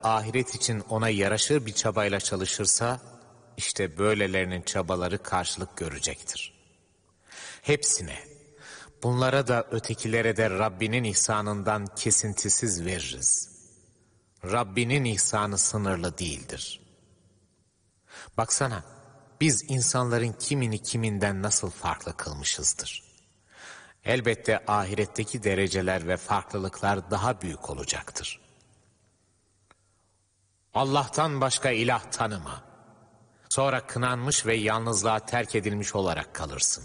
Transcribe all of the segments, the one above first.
ahiret için ona yaraşır bir çabayla çalışırsa, işte böylelerinin çabaları karşılık görecektir. Hepsine, bunlara da ötekilere de Rabbinin ihsanından kesintisiz veririz. Rabbinin ihsanı sınırlı değildir. Baksana, biz insanların kimini kiminden nasıl farklı kılmışızdır. Elbette ahiretteki dereceler ve farklılıklar daha büyük olacaktır. Allah'tan başka ilah tanıma. Sonra kınanmış ve yalnızlığa terk edilmiş olarak kalırsın.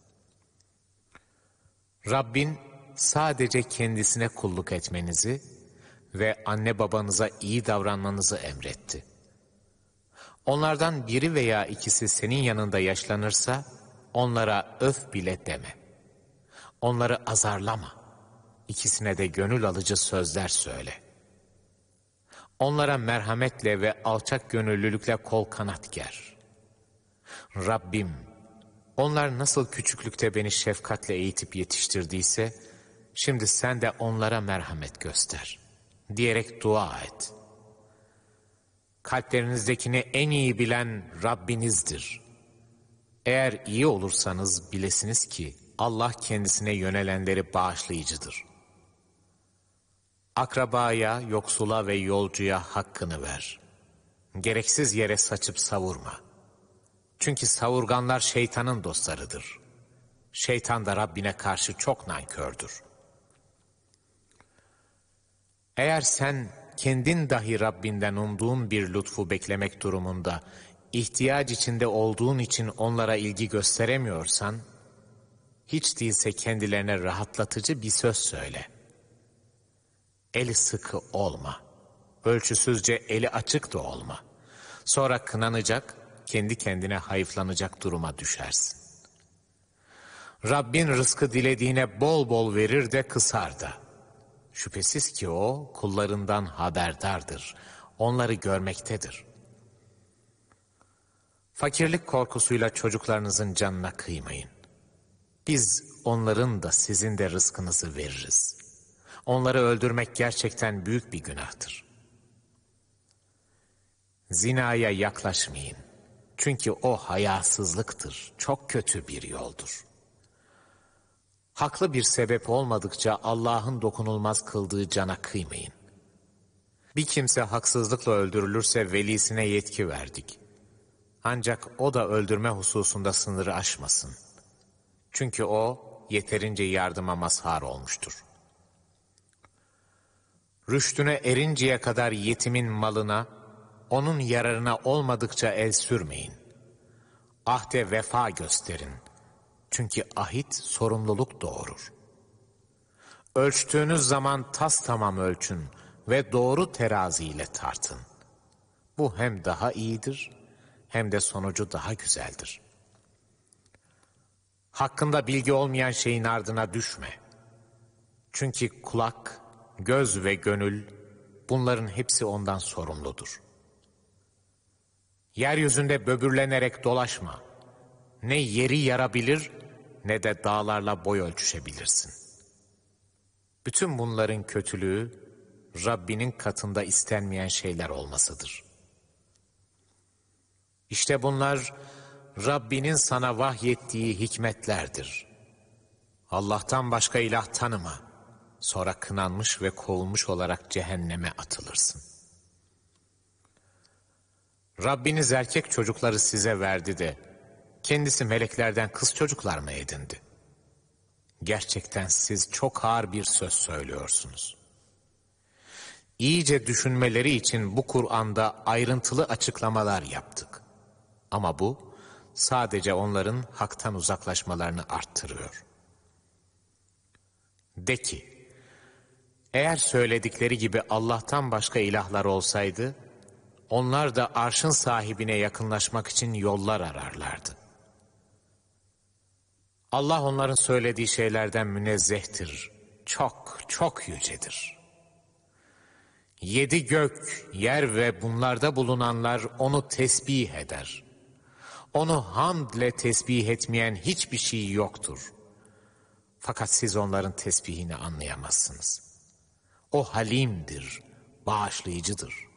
Rabbin sadece kendisine kulluk etmenizi ve anne babanıza iyi davranmanızı emretti. Onlardan biri veya ikisi senin yanında yaşlanırsa onlara öf bile deme. Onları azarlama. İkisine de gönül alıcı sözler söyle. Onlara merhametle ve alçak gönüllülükle kol kanat ger. Rabbim, onlar nasıl küçüklükte beni şefkatle eğitip yetiştirdiyse, şimdi sen de onlara merhamet göster, diyerek dua et. Kalplerinizdekini en iyi bilen Rabbinizdir. Eğer iyi olursanız bilesiniz ki Allah kendisine yönelenleri bağışlayıcıdır. Akrabaya, yoksula ve yolcuya hakkını ver. Gereksiz yere saçıp savurma. Çünkü savurganlar şeytanın dostlarıdır. Şeytan da Rabbine karşı çok nankördür. Eğer sen kendin dahi Rabbinden umduğun bir lütfu beklemek durumunda, ihtiyaç içinde olduğun için onlara ilgi gösteremiyorsan, hiç değilse kendilerine rahatlatıcı bir söz söyle. Eli sıkı olma, ölçüsüzce eli açık da olma. Sonra kınanacak, kendi kendine hayıflanacak duruma düşersin. Rabbin rızkı dilediğine bol bol verir de kısar da. Şüphesiz ki o kullarından haberdardır, onları görmektedir. Fakirlik korkusuyla çocuklarınızın canına kıymayın. Biz onların da sizin de rızkınızı veririz. Onları öldürmek gerçekten büyük bir günahtır. Zinaya yaklaşmayın. Çünkü o hayasızlıktır, çok kötü bir yoldur. Haklı bir sebep olmadıkça Allah'ın dokunulmaz kıldığı cana kıymayın. Bir kimse haksızlıkla öldürülürse velisine yetki verdik. Ancak o da öldürme hususunda sınırı aşmasın. Çünkü o yeterince yardıma mazhar olmuştur. Rüştüne erinceye kadar yetimin malına, onun yararına olmadıkça el sürmeyin. Ahde vefa gösterin. Çünkü ahit sorumluluk doğurur. Ölçtüğünüz zaman tamam ölçün ve doğru teraziyle tartın. Bu hem daha iyidir hem de sonucu daha güzeldir. Hakkında bilgi olmayan şeyin ardına düşme. Çünkü kulak, göz ve gönül bunların hepsi ondan sorumludur. Yeryüzünde böbürlenerek dolaşma. Ne yeri yarabilir ne de dağlarla boy ölçüşebilirsin. Bütün bunların kötülüğü Rabbinin katında istenmeyen şeyler olmasıdır. İşte bunlar Rabbinin sana vahyettiği hikmetlerdir. Allah'tan başka ilah tanıma. Sonra kınanmış ve kovulmuş olarak cehenneme atılırsın. Rabbiniz erkek çocukları size verdi de kendisi meleklerden kız çocuklar mı edindi? Gerçekten siz çok ağır bir söz söylüyorsunuz. İyice düşünmeleri için bu Kur'an'da ayrıntılı açıklamalar yaptık. Ama bu sadece onların haktan uzaklaşmalarını arttırıyor. De ki, eğer söyledikleri gibi Allah'tan başka ilahlar olsaydı, onlar da arşın sahibine yakınlaşmak için yollar ararlardı. Allah onların söylediği şeylerden münezzehtir, çok çok yücedir. 7 gök, yer ve bunlarda bulunanlar onu tesbih eder. Onu hamdle tesbih etmeyen hiçbir şey yoktur. Fakat siz onların tesbihini anlayamazsınız. O halimdir, bağışlayıcıdır.